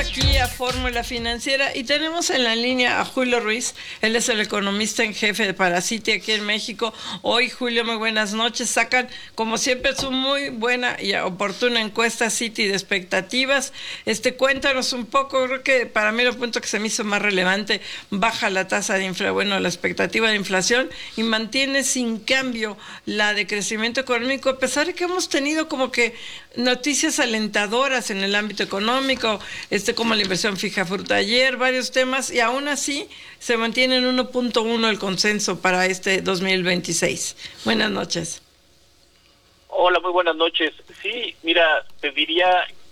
aquí a Fórmula Financiera y tenemos en la línea a Julio Ruiz. Él es el economista en jefe para Citi aquí en México. Hoy, Julio, muy buenas noches. Sacan, como siempre, su muy buena y oportuna encuesta Citi de expectativas. Cuéntanos un poco, creo que para mí el punto que se me hizo más relevante, baja la tasa de la expectativa de inflación y mantiene sin cambio la de crecimiento económico, a pesar de que hemos tenido como que noticias alentadoras en el ámbito económico, como la inversión fija fruta ayer, varios temas, y aún así se mantiene en 1.1 el consenso para este 2026. Buenas noches. Hola, muy buenas noches. Sí, mira, te diría